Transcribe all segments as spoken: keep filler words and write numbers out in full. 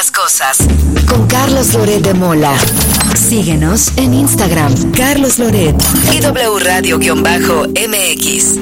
las cosas. Con Carlos Loret de Mola. Síguenos en Instagram, Carlos Loret y W Radio-M X.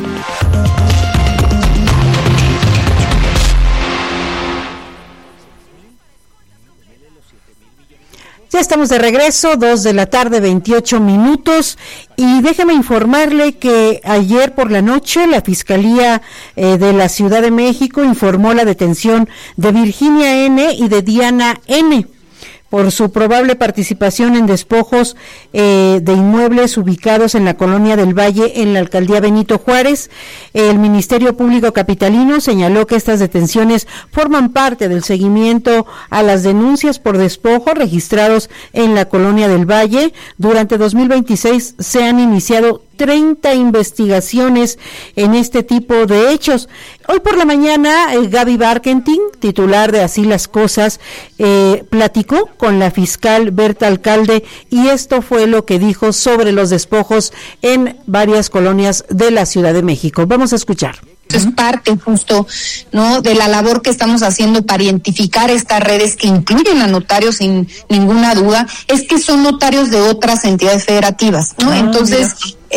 Ya estamos de regreso, dos de la tarde, veintiocho minutos, y déjeme informarle que ayer por la noche la Fiscalía eh, de la Ciudad de México informó la detención de Virginia N. y de Diana N. por su probable participación en despojos eh, de inmuebles ubicados en la Colonia del Valle, en la Alcaldía Benito Juárez. El Ministerio Público Capitalino señaló que estas detenciones forman parte del seguimiento a las denuncias por despojo registrados en la Colonia del Valle. Durante dos mil veintiséis se han iniciado treinta investigaciones en este tipo de hechos. Hoy por la mañana, eh, Gaby Barkentin, titular de Así las Cosas, eh, platicó con la fiscal Berta Alcalde, y esto fue lo que dijo sobre los despojos en varias colonias de la Ciudad de México. Vamos a escuchar. Es parte justo, ¿no?, de la labor que estamos haciendo para identificar estas redes que incluyen a notarios sin ninguna duda, es que son notarios de otras entidades federativas, ¿no? Ah, Entonces,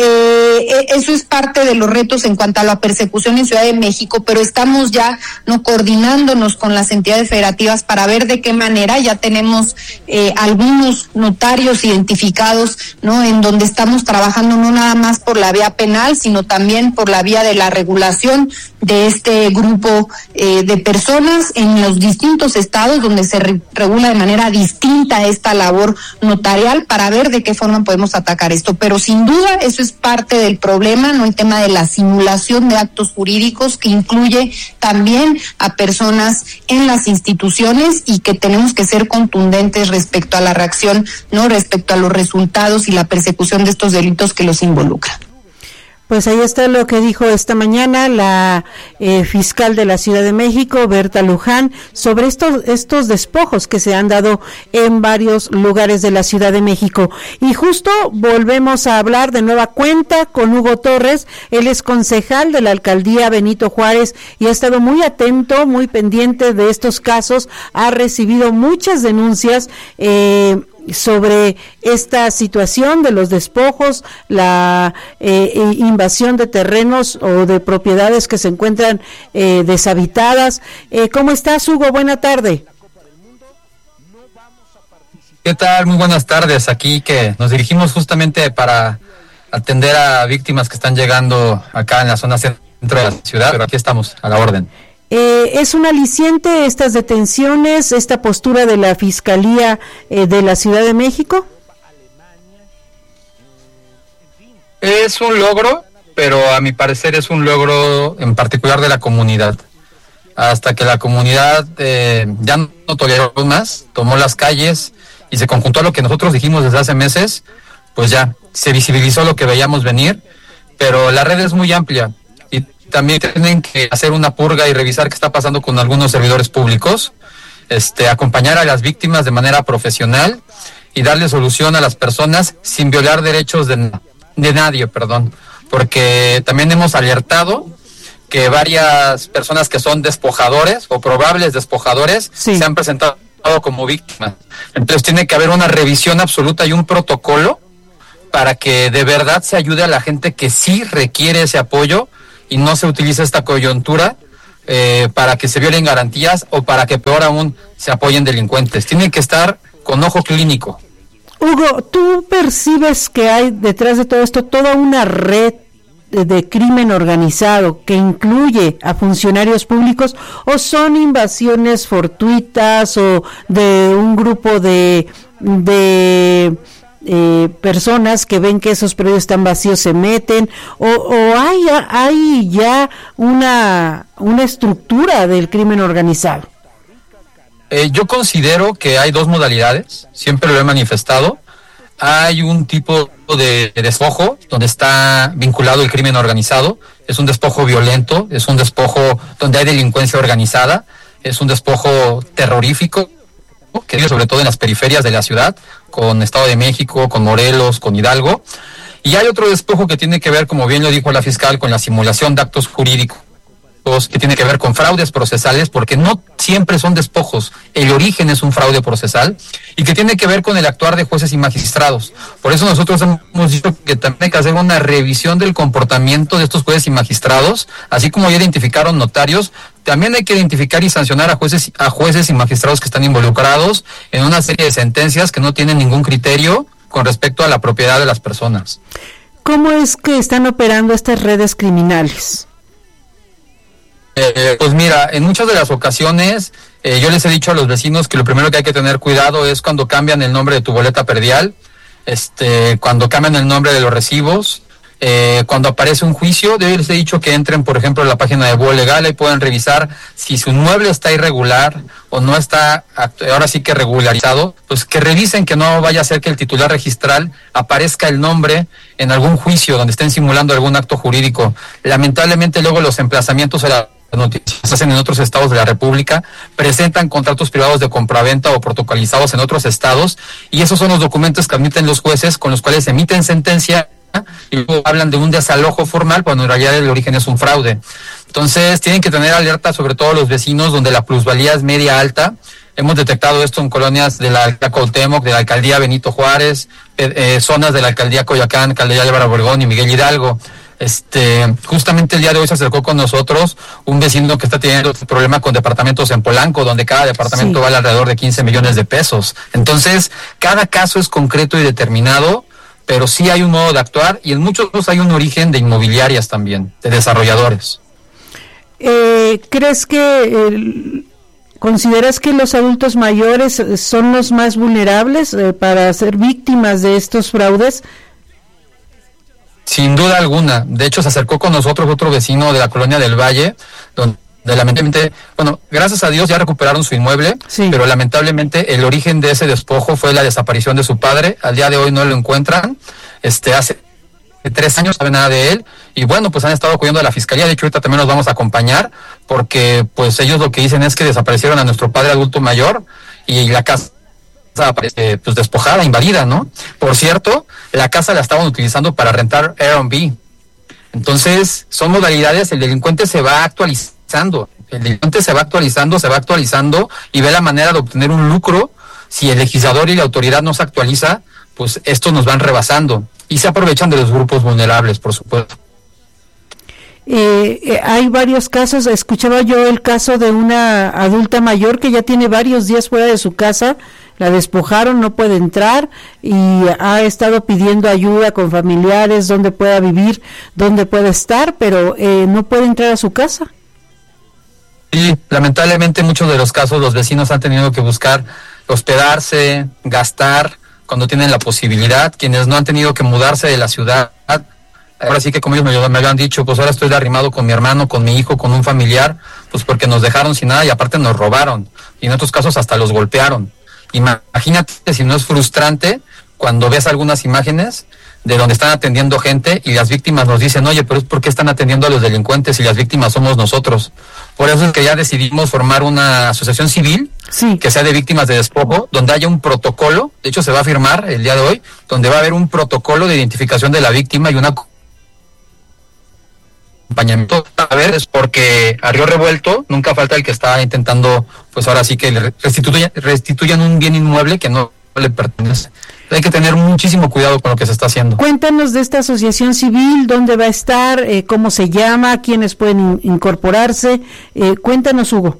eh, eso es parte de los retos en cuanto a la persecución en Ciudad de México, pero estamos ya, ¿no?, coordinándonos con las entidades federativas para ver de qué manera. Ya tenemos eh, algunos notarios identificados, ¿no?, en donde estamos trabajando no nada más por la vía penal, sino también por la vía de la regulación de este grupo eh, de personas en los distintos estados donde se re- regula de manera distinta esta labor notarial, para ver de qué forma podemos atacar esto. Pero sin duda eso es parte del problema, no el tema de la simulación de actos jurídicos, que incluye también a personas en las instituciones, y que tenemos que ser contundentes respecto a la reacción, no respecto a los resultados y la persecución de estos delitos que los involucran. Pues ahí está lo que dijo esta mañana la eh, fiscal de la Ciudad de México, Berta Luján, sobre estos estos despojos que se han dado en varios lugares de la Ciudad de México. Y justo volvemos a hablar de nueva cuenta con Hugo Torres. Él es concejal de la Alcaldía Benito Juárez y ha estado muy atento, muy pendiente de estos casos. Ha recibido muchas denuncias eh, sobre esta situación de los despojos, la eh, invasión de terrenos o de propiedades que se encuentran eh, deshabitadas. Eh, ¿Cómo estás, Hugo? Buena tarde. ¿Qué tal? Muy buenas tardes. Aquí que nos dirigimos justamente para atender a víctimas que están llegando acá en la zona centro de la ciudad, pero aquí estamos a la orden. Eh, ¿Es un aliciente estas detenciones, esta postura de la Fiscalía eh, de la Ciudad de México? Es un logro, pero a mi parecer es un logro en particular de la comunidad. Hasta que la comunidad eh, ya no toleró más, tomó las calles y se conjuntó a lo que nosotros dijimos desde hace meses, pues ya se visibilizó lo que veíamos venir, pero la red es muy amplia. También tienen que hacer una purga y revisar qué está pasando con algunos servidores públicos, este, acompañar a las víctimas de manera profesional y darle solución a las personas sin violar derechos de, de nadie, perdón, porque también hemos alertado que varias personas que son despojadores o probables despojadores sí. se han presentado como víctimas. Entonces tiene que haber una revisión absoluta y un protocolo para que de verdad se ayude a la gente que sí requiere ese apoyo, y no se utiliza esta coyuntura eh, para que se violen garantías o para que, peor aún, se apoyen delincuentes. Tienen que estar con ojo clínico. Hugo, ¿tú percibes que hay detrás de todo esto toda una red de, de crimen organizado que incluye a funcionarios públicos, o son invasiones fortuitas o de un grupo de... de Eh, personas que ven que esos predios están vacíos se meten, o, o hay, hay ya una, una estructura del crimen organizado? Eh, yo considero que hay dos modalidades, siempre lo he manifestado. Hay un tipo de despojo donde está vinculado el crimen organizado, es un despojo violento, es un despojo donde hay delincuencia organizada, es un despojo terrorífico, que vive sobre todo en las periferias de la ciudad, con Estado de México, con Morelos, con Hidalgo. Y hay otro despojo que tiene que ver, como bien lo dijo la fiscal, con la simulación de actos jurídicos, que tiene que ver con fraudes procesales, porque no siempre son despojos, el origen es un fraude procesal, y que tiene que ver con el actuar de jueces y magistrados. Por eso nosotros hemos dicho que también hay que hacer una revisión del comportamiento de estos jueces y magistrados, así como ya identificaron notarios, también hay que identificar y sancionar a jueces, a jueces y magistrados que están involucrados en una serie de sentencias que no tienen ningún criterio con respecto a la propiedad de las personas. ¿Cómo es que están operando estas redes criminales? Eh, pues mira, en muchas de las ocasiones eh, yo les he dicho a los vecinos que lo primero que hay que tener cuidado es cuando cambian el nombre de tu boleta predial, este, cuando cambian el nombre de los recibos, eh, cuando aparece un juicio. Yo les he dicho que entren, por ejemplo, a la página de Búho Legal y pueden revisar si su inmueble está irregular o no está, ahora sí que regularizado, pues que revisen que no vaya a ser que el titular registral aparezca el nombre en algún juicio donde estén simulando algún acto jurídico. Lamentablemente luego los emplazamientos a la noticias se hacen en otros estados de la República, presentan contratos privados de compraventa o protocolizados en otros estados, y esos son los documentos que admiten los jueces con los cuales emiten sentencia y luego hablan de un desalojo formal cuando en realidad el origen es un fraude. Entonces tienen que tener alerta sobre todo los vecinos donde la plusvalía es media alta. Hemos detectado esto en colonias de la alcaldía Cuauhtémoc, de la alcaldía Benito Juárez, eh, eh, zonas de la alcaldía Coyoacán, alcaldía Álvaro Obregón y Miguel Hidalgo. Este, justamente el día de hoy se acercó con nosotros un vecino que está teniendo este problema con departamentos en Polanco, donde cada departamento sí. vale alrededor de quince millones de pesos. Entonces, cada caso es concreto y determinado, pero sí hay un modo de actuar, y en muchos casos hay un origen de inmobiliarias también, de desarrolladores. Eh, ¿Crees que, eh, consideras que los adultos mayores son los más vulnerables eh, para ser víctimas de estos fraudes? Sin duda alguna. De hecho, se acercó con nosotros otro vecino de la colonia del Valle, donde lamentablemente, bueno, gracias a Dios ya recuperaron su inmueble, sí. pero lamentablemente el origen de ese despojo fue la desaparición de su padre. Al día de hoy no lo encuentran. Este, hace tres años no sabe nada de él, y bueno, pues han estado acudiendo a la fiscalía. De hecho, ahorita también nos vamos a acompañar, porque pues ellos lo que dicen es que desaparecieron a nuestro padre adulto mayor, y la casa aparece pues despojada, invadida, ¿no? Por cierto, la casa la estaban utilizando para rentar Airbnb. Entonces, son modalidades, el delincuente se va actualizando, el delincuente se va actualizando, se va actualizando y ve la manera de obtener un lucro. Si el legislador y la autoridad no se actualiza, pues estos nos van rebasando y se aprovechan de los grupos vulnerables, por supuesto. Eh, eh, hay varios casos. Escuchaba yo el caso de una adulta mayor que ya tiene varios días fuera de su casa, la despojaron, no puede entrar y ha estado pidiendo ayuda con familiares, donde pueda vivir, donde pueda estar, pero eh, no puede entrar a su casa. Sí, lamentablemente en muchos de los casos los vecinos han tenido que buscar hospedarse, gastar cuando tienen la posibilidad. Quienes no han tenido que mudarse de la ciudad, ahora sí que como ellos me, me habían dicho, pues ahora estoy de arrimado con mi hermano, con mi hijo, con un familiar, pues porque nos dejaron sin nada y aparte nos robaron, y en otros casos hasta los golpearon. Imagínate si no es frustrante cuando ves algunas imágenes de donde están atendiendo gente y las víctimas nos dicen, oye, pero es porque están atendiendo a los delincuentes y las víctimas somos nosotros. Por eso es que ya decidimos formar una asociación civil sí. que sea de víctimas de despojo, donde haya un protocolo. De hecho se va a firmar el día de hoy, donde va a haber un protocolo de identificación de la víctima y una acompañamiento. A ver, es porque a río revuelto nunca falta el que está intentando, pues ahora sí que le restituyan, restituyan un bien inmueble que no le pertenece. Hay que tener muchísimo cuidado con lo que se está haciendo. Cuéntanos de esta asociación civil, dónde va a estar, eh, cómo se llama, quiénes pueden in- incorporarse. Eh, cuéntanos, Hugo.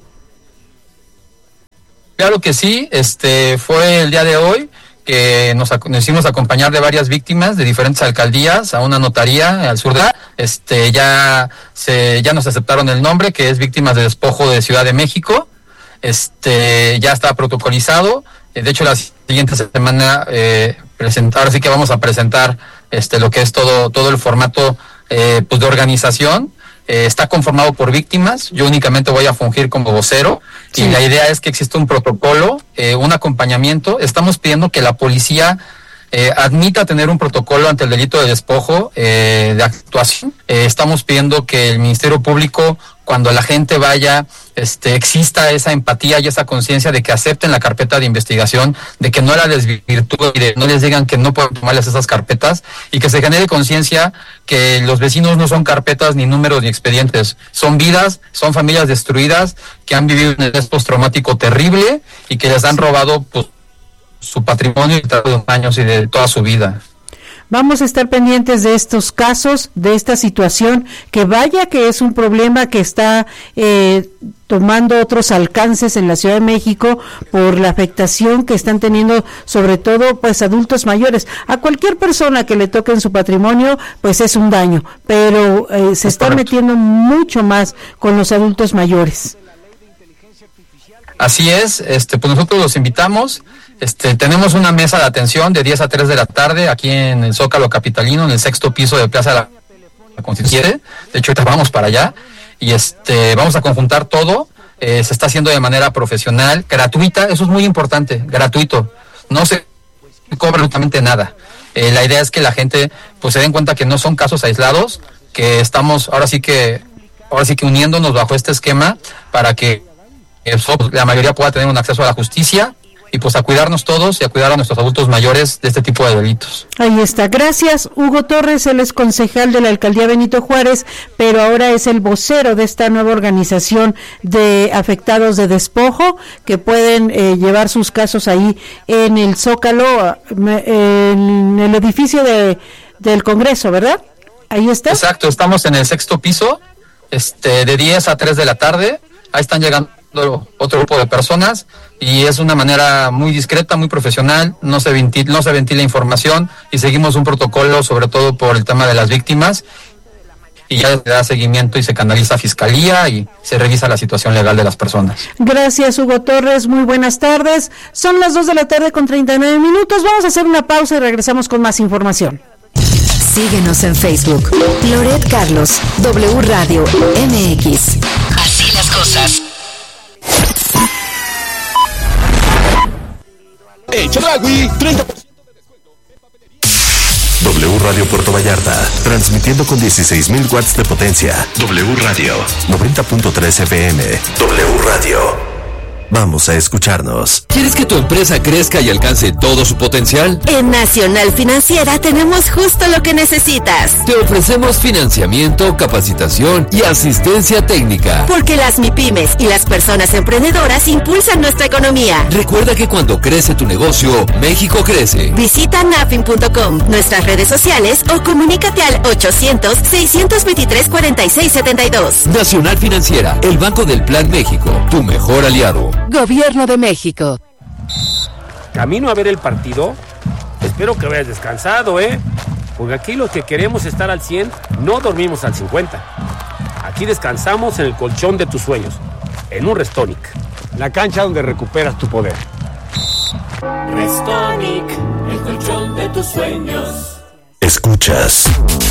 Claro que sí, este fue el día de hoy que nos, nos hicimos acompañar de varias víctimas de diferentes alcaldías a una notaría al sur de la, este ya se ya nos aceptaron el nombre, que es Víctimas de Despojo de Ciudad de México. Este ya está protocolizado. De hecho, la siguiente semana eh, presentar, así que vamos a presentar este lo que es todo todo el formato eh, pues de organización. Eh, está conformado por víctimas. Yo únicamente voy a fungir como vocero sí. y la idea es que exista un protocolo, eh, un acompañamiento. Estamos pidiendo que la policía eh, admita tener un protocolo ante el delito de despojo eh, de actuación. Eh, estamos pidiendo que el Ministerio Público cuando la gente vaya, este, exista esa empatía y esa conciencia de que acepten la carpeta de investigación, de que no la desvirtúen y de no les digan que no pueden tomarles esas carpetas, y que se genere conciencia que los vecinos no son carpetas, ni números, ni expedientes, son vidas, son familias destruidas que han vivido un estrés postraumático terrible y que les han robado pues su patrimonio de años y de toda su vida. Vamos a estar pendientes de estos casos, de esta situación, que vaya que es un problema que está eh, tomando otros alcances en la Ciudad de México por la afectación que están teniendo, sobre todo pues adultos mayores. A cualquier persona que le toque en su patrimonio, pues es un daño, pero eh, se está metiendo mucho más con los adultos mayores. Así es, este, pues nosotros los invitamos. Este, tenemos una mesa de atención de diez a tres de la tarde aquí en el Zócalo capitalino, en el sexto piso de Plaza de la Constitución. De hecho, ahorita vamos para allá y este, vamos a conjuntar todo. Eh, se está haciendo de manera profesional, gratuita. Eso es muy importante, gratuito. No se cobra absolutamente nada. Eh, la idea es que la gente pues se den cuenta que no son casos aislados, que estamos ahora sí que ahora sí que uniéndonos bajo este esquema para que eh, la mayoría pueda tener un acceso a la justicia. Y pues a cuidarnos todos y a cuidar a nuestros adultos mayores de este tipo de delitos. Ahí está. Gracias, Hugo Torres. Él es concejal de la Alcaldía Benito Juárez, pero ahora es el vocero de esta nueva organización de afectados de despojo, que pueden eh, llevar sus casos ahí en el Zócalo, en el edificio de del Congreso, ¿verdad? Ahí está. Exacto, estamos en el sexto piso, este, de diez a tres de la tarde. Ahí están llegando otro grupo de personas y es una manera muy discreta, muy profesional, no se ventila, no se ventila información y seguimos un protocolo sobre todo por el tema de las víctimas y ya se da seguimiento y se canaliza a Fiscalía y se revisa la situación legal de las personas. Gracias, Hugo Torres, muy buenas tardes. Son las dos de la tarde con treinta y nueve minutos, vamos a hacer una pausa y regresamos con más información. Síguenos en Facebook, Loret Carlos, W Radio M X. Así las cosas. Chedraui, treinta por ciento de descuento. W Radio Puerto Vallarta, transmitiendo con dieciséis mil watts de potencia. W Radio, noventa punto tres F M. W Radio. Vamos a escucharnos. ¿Quieres que tu empresa crezca y alcance todo su potencial? En Nacional Financiera tenemos justo lo que necesitas. Te ofrecemos financiamiento, capacitación y asistencia técnica. Porque las MIPYMES y las personas emprendedoras impulsan nuestra economía. Recuerda que cuando crece tu negocio, México crece. Visita nafin punto com, nuestras redes sociales o comunícate al ochocientos, seiscientos veintitrés, cuarenta y seis setenta y dos. Nacional Financiera, el Banco del Plan México, tu mejor aliado. Gobierno de México. Camino a ver el partido. Espero que hayas descansado, ¿eh? Porque aquí los que queremos estar al cien, no dormimos al cincuenta. Aquí descansamos en el colchón de tus sueños, en un Restonic. La cancha donde recuperas tu poder. Restonic, el colchón de tus sueños. Escuchas